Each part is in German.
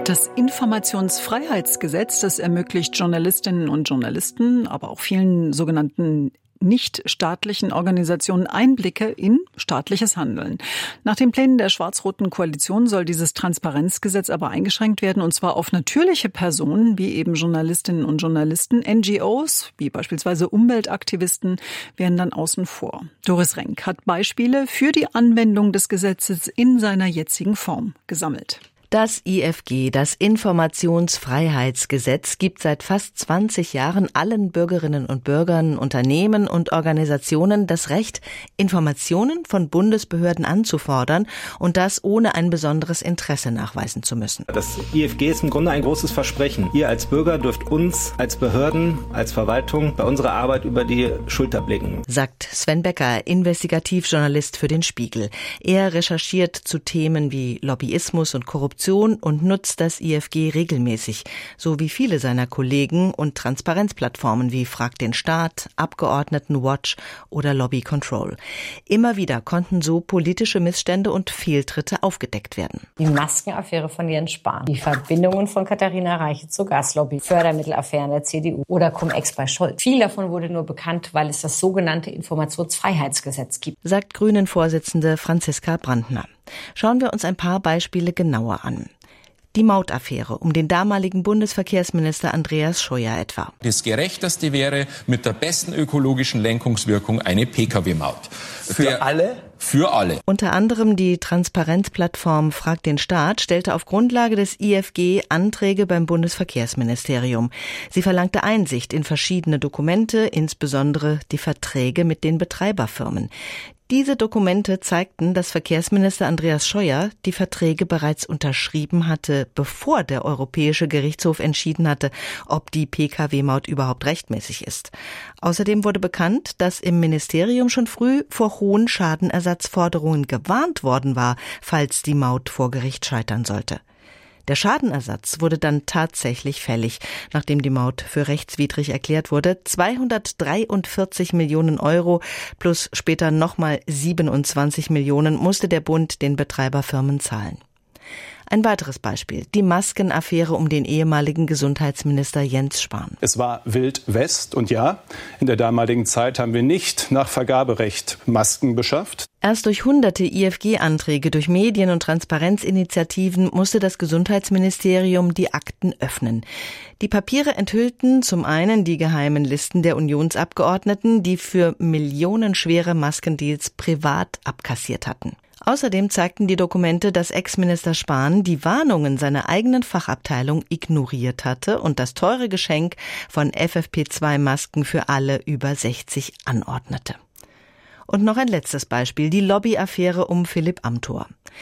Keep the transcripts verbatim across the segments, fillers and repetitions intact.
Das Informationsfreiheitsgesetz, das ermöglicht Journalistinnen und Journalisten, aber auch vielen sogenannten nichtstaatlichen Organisationen Einblicke in staatliches Handeln. Nach den Plänen der schwarz-roten Koalition soll dieses Transparenzgesetz aber eingeschränkt werden, und zwar auf natürliche Personen, wie eben Journalistinnen und Journalisten. N G Os, wie beispielsweise Umweltaktivisten, werden dann außen vor. Doris Renk hat Beispiele für die Anwendung des Gesetzes in seiner jetzigen Form gesammelt. Das I F G, das Informationsfreiheitsgesetz, gibt seit fast zwanzig Jahren allen Bürgerinnen und Bürgern, Unternehmen und Organisationen das Recht, Informationen von Bundesbehörden anzufordern, und das ohne ein besonderes Interesse nachweisen zu müssen. Das I F G ist im Grunde ein großes Versprechen. Ihr als Bürger dürft uns als Behörden, als Verwaltung bei unserer Arbeit über die Schulter blicken, sagt Sven Becker, Investigativjournalist für den Spiegel. Er recherchiert zu Themen wie Lobbyismus und Korruption und nutzt das I F G regelmäßig, so wie viele seiner Kollegen, und Transparenzplattformen wie Frag den Staat, Abgeordnetenwatch oder Lobby Control. Immer wieder konnten so politische Missstände und Fehltritte aufgedeckt werden. Die Maskenaffäre von Jens Spahn, die Verbindungen von Katharina Reiche zur Gaslobby, Fördermittelaffären der C D U oder Cum-Ex bei Scholz. Viel davon wurde nur bekannt, weil es das sogenannte Informationsfreiheitsgesetz gibt, sagt Grünen-Vorsitzende Franziska Brandner. Schauen wir uns ein paar Beispiele genauer an. Die Mautaffäre um den damaligen Bundesverkehrsminister Andreas Scheuer etwa. Das Gerechteste wäre mit der besten ökologischen Lenkungswirkung eine Pkw Maut. Für der, alle? Für alle. Unter anderem die Transparenzplattform Frag den Staat stellte auf Grundlage des I F G Anträge beim Bundesverkehrsministerium. Sie verlangte Einsicht in verschiedene Dokumente, insbesondere die Verträge mit den Betreiberfirmen. Diese Dokumente zeigten, dass Verkehrsminister Andreas Scheuer die Verträge bereits unterschrieben hatte, bevor der Europäische Gerichtshof entschieden hatte, ob die Pkw-Maut überhaupt rechtmäßig ist. Außerdem wurde bekannt, dass im Ministerium schon früh vor hohen Schadenersatzforderungen gewarnt worden war, falls die Maut vor Gericht scheitern sollte. Der Schadenersatz wurde dann tatsächlich fällig, nachdem die Maut für rechtswidrig erklärt wurde. zweihundertdreiundvierzig Millionen Euro plus später nochmal siebenundzwanzig Millionen musste der Bund den Betreiberfirmen zahlen. Ein weiteres Beispiel, die Maskenaffäre um den ehemaligen Gesundheitsminister Jens Spahn. Es war Wild West, und ja, in der damaligen Zeit haben wir nicht nach Vergaberecht Masken beschafft. Erst durch hunderte I F G-Anträge, durch Medien- und Transparenzinitiativen musste das Gesundheitsministerium die Akten öffnen. Die Papiere enthüllten zum einen die geheimen Listen der Unionsabgeordneten, die für millionenschwere Maskendeals privat abkassiert hatten. Außerdem zeigten die Dokumente, dass Ex-Minister Spahn die Warnungen seiner eigenen Fachabteilung ignoriert hatte und das teure Geschenk von F F P zwei Masken für alle über sechzig anordnete. Und noch ein letztes Beispiel, die Lobbyaffäre um Philipp Amthor.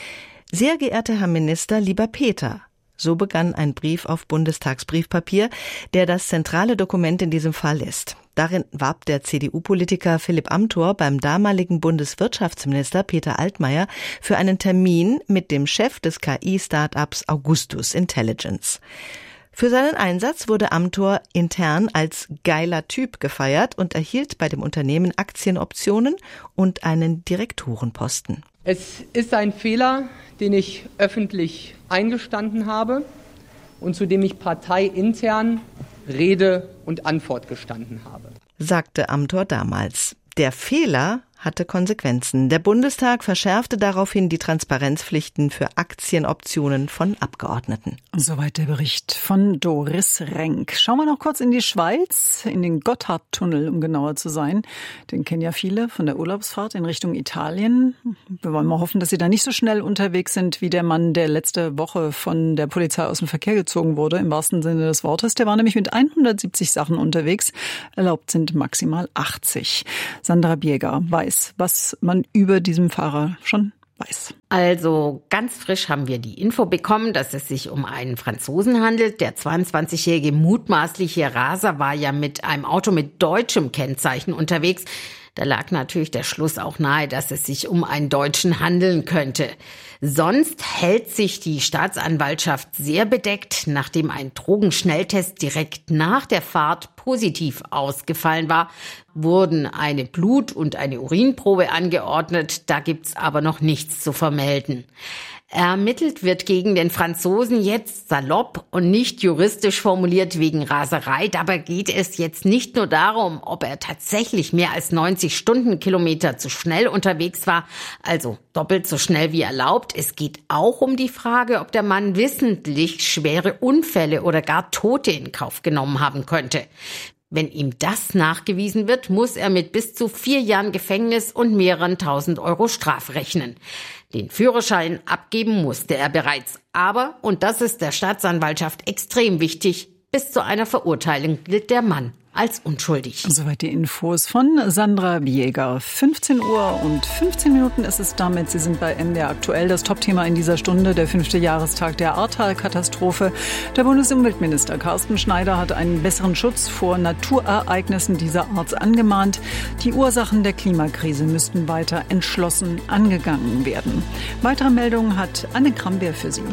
Sehr geehrter Herr Minister, lieber Peter, so begann ein Brief auf Bundestagsbriefpapier, der das zentrale Dokument in diesem Fall ist. Darin warb der C D U-Politiker Philipp Amthor beim damaligen Bundeswirtschaftsminister Peter Altmaier für einen Termin mit dem Chef des K I-Startups Augustus Intelligence. Für seinen Einsatz wurde Amthor intern als geiler Typ gefeiert und erhielt bei dem Unternehmen Aktienoptionen und einen Direktorenposten. Es ist ein Fehler, den ich öffentlich eingestanden habe und zu dem ich parteiintern Rede und Antwort gestanden habe, sagte Amthor damals. Der Fehler hatte Konsequenzen. Der Bundestag verschärfte daraufhin die Transparenzpflichten für Aktienoptionen von Abgeordneten. Soweit der Bericht von Doris Renk. Schauen wir noch kurz in die Schweiz, in den Gotthardtunnel, um genauer zu sein. Den kennen ja viele von der Urlaubsfahrt in Richtung Italien. Wir wollen mal hoffen, dass sie da nicht so schnell unterwegs sind wie der Mann, der letzte Woche von der Polizei aus dem Verkehr gezogen wurde, im wahrsten Sinne des Wortes. Der war nämlich mit hundertsiebzig Sachen unterwegs. Erlaubt sind maximal achtzig. Sandra Bieger weiß, was man über diesen Fahrer schon weiß. Also ganz frisch haben wir die Info bekommen, dass es sich um einen Franzosen handelt. Der zweiundzwanzigjährige mutmaßliche Raser war ja mit einem Auto mit deutschem Kennzeichen unterwegs. Da lag natürlich der Schluss auch nahe, dass es sich um einen Deutschen handeln könnte. Sonst hält sich die Staatsanwaltschaft sehr bedeckt, nachdem ein Drogenschnelltest direkt nach der Fahrt positiv ausgefallen war, wurden eine Blut- und eine Urinprobe angeordnet. Da gibt's aber noch nichts zu vermelden. Ermittelt wird gegen den Franzosen jetzt salopp und nicht juristisch formuliert wegen Raserei. Dabei geht es jetzt nicht nur darum, ob er tatsächlich mehr als neunzig Stundenkilometer zu schnell unterwegs war, also doppelt so schnell wie erlaubt. Es geht auch um die Frage, ob der Mann wissentlich schwere Unfälle oder gar Tote in Kauf genommen haben könnte. Wenn ihm das nachgewiesen wird, muss er mit bis zu vier Jahren Gefängnis und mehreren tausend Euro Strafe rechnen. Den Führerschein abgeben musste er bereits. Aber, und das ist der Staatsanwaltschaft extrem wichtig, bis zu einer Verurteilung gilt der Mann als unschuldig. Soweit die Infos von Sandra Bieger. fünfzehn Uhr und fünfzehn Minuten ist es damit. Sie sind bei M D R aktuell. Das Topthema in dieser Stunde, der fünfte Jahrestag der Ahrtal-Katastrophe. Der Bundesumweltminister Carsten Schneider hat einen besseren Schutz vor Naturereignissen dieser Art angemahnt. Die Ursachen der Klimakrise müssten weiter entschlossen angegangen werden. Weitere Meldungen hat Anne Krambeer für Sie.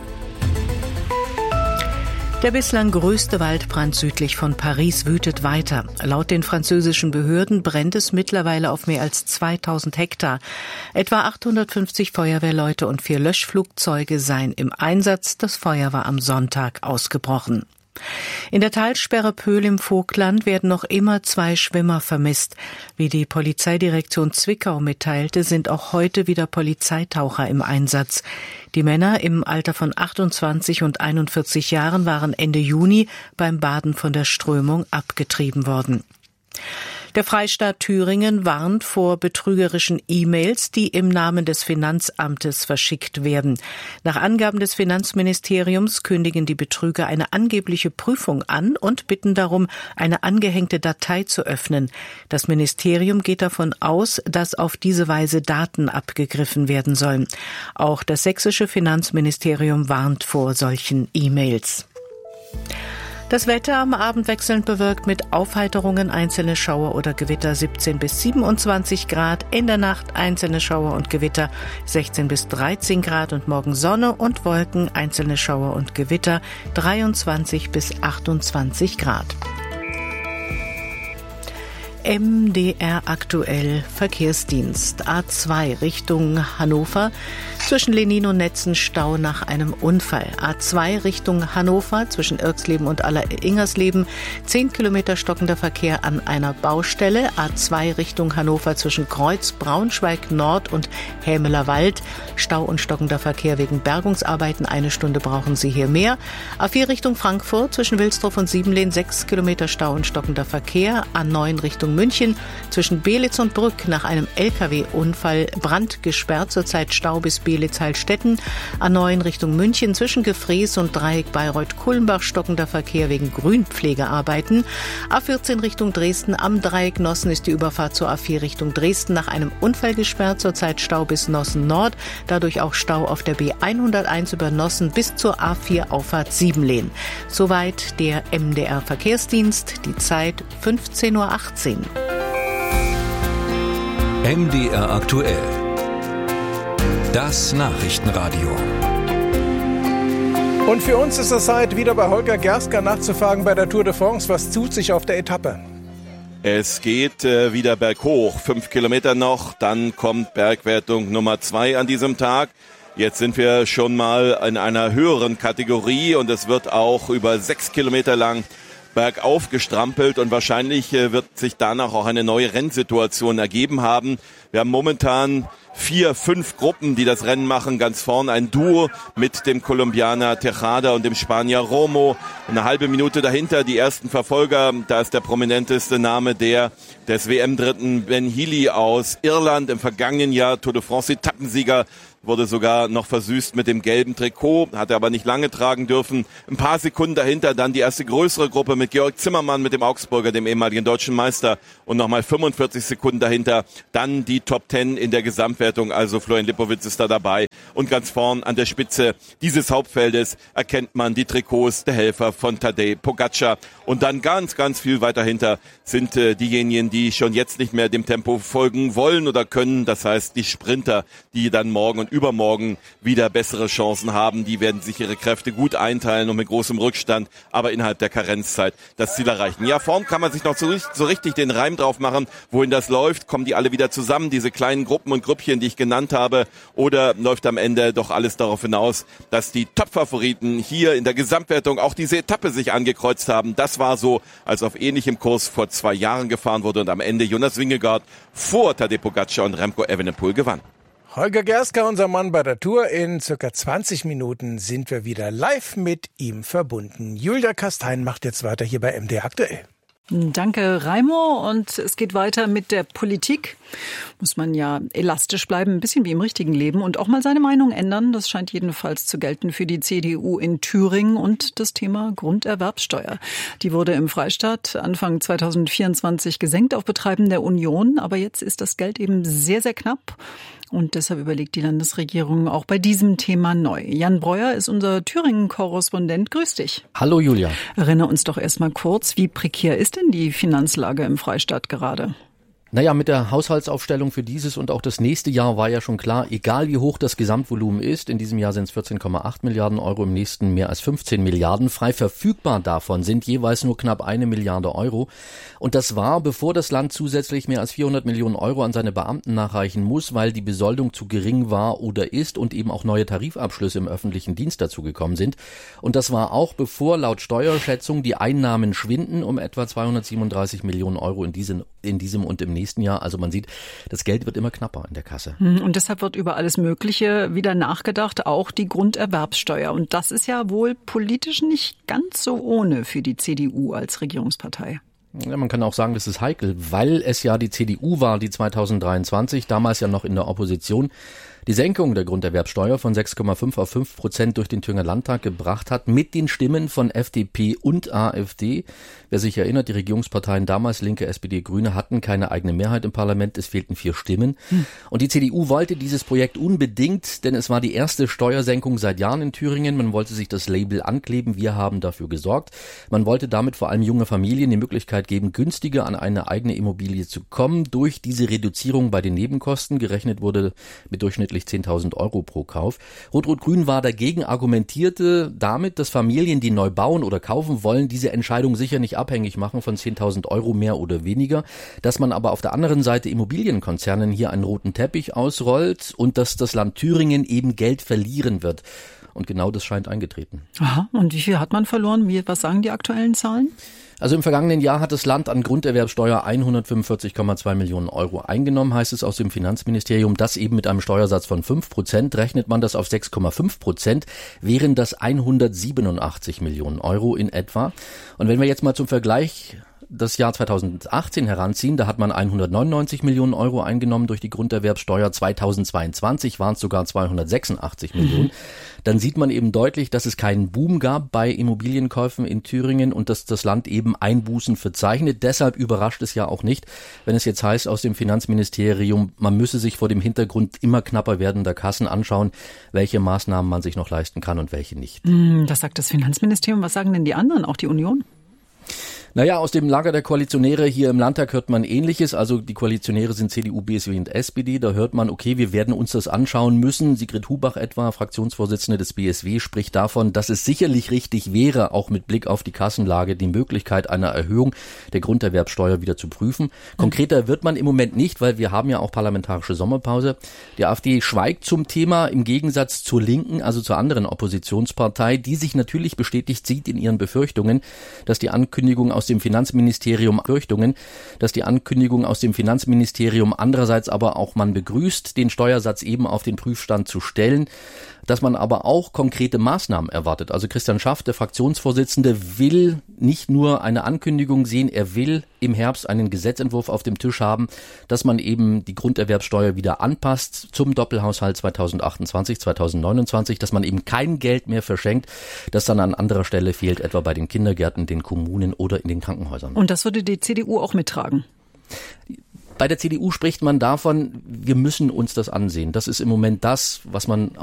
Der bislang größte Waldbrand südlich von Paris wütet weiter. Laut den französischen Behörden brennt es mittlerweile auf mehr als zweitausend Hektar. Etwa achthundertfünfzig Feuerwehrleute und vier Löschflugzeuge seien im Einsatz. Das Feuer war am Sonntag ausgebrochen. In der Talsperre Pöhl im Vogtland werden noch immer zwei Schwimmer vermisst. Wie die Polizeidirektion Zwickau mitteilte, sind auch heute wieder Polizeitaucher im Einsatz. Die Männer im Alter von achtundzwanzig und einundvierzig Jahren waren Ende Juni beim Baden von der Strömung abgetrieben worden. Der Freistaat Thüringen warnt vor betrügerischen E-Mails, die im Namen des Finanzamtes verschickt werden. Nach Angaben des Finanzministeriums kündigen die Betrüger eine angebliche Prüfung an und bitten darum, eine angehängte Datei zu öffnen. Das Ministerium geht davon aus, dass auf diese Weise Daten abgegriffen werden sollen. Auch das sächsische Finanzministerium warnt vor solchen E-Mails. Das Wetter am Abend wechselnd bewölkt mit Aufheiterungen, einzelne Schauer oder Gewitter siebzehn bis siebenundzwanzig Grad, in der Nacht einzelne Schauer und Gewitter sechzehn bis dreizehn Grad und morgen Sonne und Wolken, einzelne Schauer und Gewitter dreiundzwanzig bis achtundzwanzig Grad. M D R aktuell Verkehrsdienst. A zwei Richtung Hannover. Zwischen Lenin und Netzen Stau nach einem Unfall. A zwei Richtung Hannover zwischen Irxleben und Aller-Ingersleben. Zehn Kilometer stockender Verkehr an einer Baustelle. A zwei Richtung Hannover zwischen Kreuz, Braunschweig Nord und Hämeler Wald. Stau und stockender Verkehr wegen Bergungsarbeiten. Eine Stunde brauchen Sie hier mehr. A vier Richtung Frankfurt zwischen Wilsdorf und Siebenlehn. Sechs Kilometer Stau und stockender Verkehr. A neun Richtung München zwischen Belitz und Brück nach einem L K W-Unfall Brand gesperrt, zurzeit Stau bis Belitz-Heilstätten. A neun Richtung München zwischen Gefrees und Dreieck Bayreuth-Kulmbach stockender Verkehr wegen Grünpflegearbeiten. A vierzehn Richtung Dresden am Dreieck Nossen ist die Überfahrt zur A vier Richtung Dresden nach einem Unfall gesperrt, zurzeit Stau bis Nossen Nord, dadurch auch Stau auf der B hunderteins über Nossen bis zur A vier Auffahrt Siebenlehn. Soweit der M D R Verkehrsdienst, die Zeit fünfzehn Uhr achtzehn. M D R aktuell. Das Nachrichtenradio. Und für uns ist es Zeit, wieder bei Holger Gerstner nachzufragen bei der Tour de France. Was tut sich auf der Etappe? Es geht äh, wieder berghoch. Fünf Kilometer noch, dann kommt Bergwertung Nummer zwei an diesem Tag. Jetzt sind wir schon mal in einer höheren Kategorie und es wird auch über sechs Kilometer lang bergauf gestrampelt und wahrscheinlich äh, wird sich danach auch eine neue Rennsituation ergeben haben. Wir haben momentan vier, fünf Gruppen, die das Rennen machen. Ganz vorn ein Duo mit dem Kolumbianer Tejada und dem Spanier Romo. Eine halbe Minute dahinter die ersten Verfolger. Da ist der prominenteste Name der des W M-Dritten Ben Healy aus Irland. Im vergangenen Jahr Tour de France Etappensieger. Wurde sogar noch versüßt mit dem gelben Trikot, hatte aber nicht lange tragen dürfen. Ein paar Sekunden dahinter dann die erste größere Gruppe mit Georg Zimmermann, mit dem Augsburger, dem ehemaligen deutschen Meister. Und nochmal fünfundvierzig Sekunden dahinter dann die Top Ten in der Gesamtwertung. Also Florian Lipowitz ist da dabei. Und ganz vorn an der Spitze dieses Hauptfeldes erkennt man die Trikots der Helfer von Tadej Pogačar. Und dann ganz, ganz viel weiter hinter sind äh, diejenigen, die schon jetzt nicht mehr dem Tempo folgen wollen oder können. Das heißt, die Sprinter, die dann morgen und übermorgen wieder bessere Chancen haben. Die werden sich ihre Kräfte gut einteilen und mit großem Rückstand, aber innerhalb der Karenzzeit das Ziel erreichen. Ja, vorn kann man sich noch so, so richtig den Reim drauf machen, wohin das läuft. Kommen die alle wieder zusammen, diese kleinen Gruppen und Grüppchen, die ich genannt habe, oder läuft am Ende doch alles darauf hinaus, dass die Top-Favoriten hier in der Gesamtwertung auch diese Etappe sich angekreuzt haben. Das war so, als auf ähnlichem Kurs vor zwei Jahren gefahren wurde und am Ende Jonas Vingegaard vor Tadej Pogačar und Remco Evenepoel gewann. Holger Gerska, unser Mann bei der Tour. In circa zwanzig Minuten sind wir wieder live mit ihm verbunden. Julia Kastein macht jetzt weiter hier bei M D R aktuell. Danke, Raimo. Und es geht weiter mit der Politik. Muss man ja elastisch bleiben, ein bisschen wie im richtigen Leben und auch mal seine Meinung ändern. Das scheint jedenfalls zu gelten für die C D U in Thüringen und das Thema Grunderwerbssteuer. Die wurde im Freistaat Anfang zweitausendvierundzwanzig gesenkt auf Betreiben der Union. Aber jetzt ist das Geld eben sehr, sehr knapp. Und deshalb überlegt die Landesregierung auch bei diesem Thema neu. Jan Breuer ist unser Thüringen-Korrespondent. Grüß dich. Hallo Julia. Erinnere uns doch erst mal kurz, wie prekär ist denn die Finanzlage im Freistaat gerade? Naja, mit der Haushaltsaufstellung für dieses und auch das nächste Jahr war ja schon klar, egal wie hoch das Gesamtvolumen ist, in diesem Jahr sind es vierzehn Komma acht Milliarden Euro, im nächsten mehr als fünfzehn Milliarden. Frei verfügbar davon sind jeweils nur knapp eine Milliarde Euro. Und das war, bevor das Land zusätzlich mehr als vierhundert Millionen Euro an seine Beamten nachreichen muss, weil die Besoldung zu gering war oder ist und eben auch neue Tarifabschlüsse im öffentlichen Dienst dazugekommen sind. Und das war auch, bevor laut Steuerschätzung die Einnahmen schwinden um etwa zweihundertsiebenunddreißig Millionen Euro in diesem, in diesem und im nächsten nächsten Jahr. Also man sieht, das Geld wird immer knapper in der Kasse. Und deshalb wird über alles Mögliche wieder nachgedacht, auch die Grunderwerbssteuer. Und das ist ja wohl politisch nicht ganz so ohne für die C D U als Regierungspartei. Ja, man kann auch sagen, das ist heikel, weil es ja die C D U war, die zweitausenddreiundzwanzig, damals ja noch in der Opposition, die Senkung der Grunderwerbssteuer von sechs Komma fünf auf fünf Prozent durch den Thüringer Landtag gebracht hat, mit den Stimmen von F D P und AfD. Wer sich erinnert, die Regierungsparteien damals, Linke, S P D, Grüne, hatten keine eigene Mehrheit im Parlament, es fehlten vier Stimmen. Hm. Und die C D U wollte dieses Projekt unbedingt, denn es war die erste Steuersenkung seit Jahren in Thüringen. Man wollte sich das Label ankleben, wir haben dafür gesorgt. Man wollte damit vor allem junge Familien die Möglichkeit geben, günstiger an eine eigene Immobilie zu kommen, durch diese Reduzierung bei den Nebenkosten. Gerechnet wurde mit durchschnittlich zehntausend Euro pro Kauf. Rot-Rot-Grün war dagegen, argumentierte damit, dass Familien, die neu bauen oder kaufen wollen, diese Entscheidung sicher nicht abhängig machen von zehntausend Euro mehr oder weniger, dass man aber auf der anderen Seite Immobilienkonzernen hier einen roten Teppich ausrollt und dass das Land Thüringen eben Geld verlieren wird. Und genau das scheint eingetreten. Aha, und wie viel hat man verloren? Wie, was sagen die aktuellen Zahlen? Also im vergangenen Jahr hat das Land an Grunderwerbssteuer hundertfünfundvierzig Komma zwei Millionen Euro eingenommen, heißt es aus dem Finanzministerium. Das eben mit einem Steuersatz von fünf Prozent. Rechnet man das auf sechs Komma fünf Prozent, wären das hundertsiebenundachtzig Millionen Euro in etwa. Und wenn wir jetzt mal zum Vergleich das Jahr zweitausendachtzehn heranziehen, da hat man hundertneunundneunzig Millionen Euro eingenommen durch die Grunderwerbssteuer. zweitausendzweiundzwanzig waren es sogar zweihundertsechsundachtzig Millionen. Dann sieht man eben deutlich, dass es keinen Boom gab bei Immobilienkäufen in Thüringen und dass das Land eben Einbußen verzeichnet. Deshalb überrascht es ja auch nicht, wenn es jetzt heißt aus dem Finanzministerium, man müsse sich vor dem Hintergrund immer knapper werdender Kassen anschauen, welche Maßnahmen man sich noch leisten kann und welche nicht. Das sagt das Finanzministerium. Was sagen denn die anderen, auch die Union? Naja, aus dem Lager der Koalitionäre hier im Landtag hört man Ähnliches. Also die Koalitionäre sind C D U, B S W und S P D. Da hört man, okay, wir werden uns das anschauen müssen. Sigrid Hubach etwa, Fraktionsvorsitzende des B S W, spricht davon, dass es sicherlich richtig wäre, auch mit Blick auf die Kassenlage, die Möglichkeit einer Erhöhung der Grunderwerbssteuer wieder zu prüfen. Konkreter wird man im Moment nicht, weil wir haben ja auch parlamentarische Sommerpause. Die AfD schweigt zum Thema im Gegensatz zur Linken, also zur anderen Oppositionspartei, die sich natürlich bestätigt sieht in ihren Befürchtungen, dass die Ankündigung aus dem Finanzministerium Befürchtungen, dass die Ankündigung aus dem Finanzministerium andererseits aber auch man begrüßt, den Steuersatz eben auf den Prüfstand zu stellen, dass man aber auch konkrete Maßnahmen erwartet. Also Christian Schaff, der Fraktionsvorsitzende, will nicht nur eine Ankündigung sehen, er will im Herbst einen Gesetzentwurf auf dem Tisch haben, dass man eben die Grunderwerbssteuer wieder anpasst zum Doppelhaushalt zweitausendachtundzwanzig, zweitausendneunundzwanzig, dass man eben kein Geld mehr verschenkt, das dann an anderer Stelle fehlt, etwa bei den Kindergärten, den Kommunen oder in den Krankenhäusern. Und das würde die C D U auch mittragen? Bei der C D U spricht man davon, wir müssen uns das ansehen. Das ist im Moment das, was man